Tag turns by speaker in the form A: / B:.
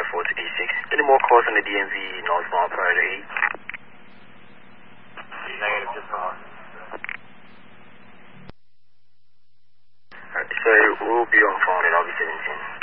A: 4 to D6. Any more calls on the DMV northbound prior to 8?
B: Negative, just on.
A: Alright, so we'll be on phone at LV 17.